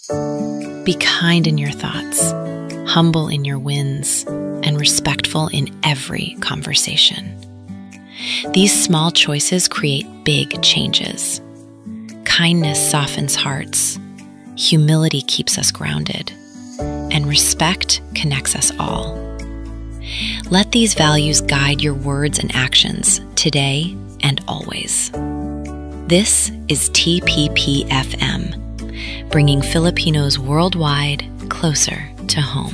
Be kind in your thoughts, humble in your wins, and respectful in every conversation. These small choices create big changes. Kindness softens hearts, humility keeps us grounded, and respect connects us all. Let these values guide your words and actions today and always. This is TPP FM, bringing Filipinos worldwide closer to home.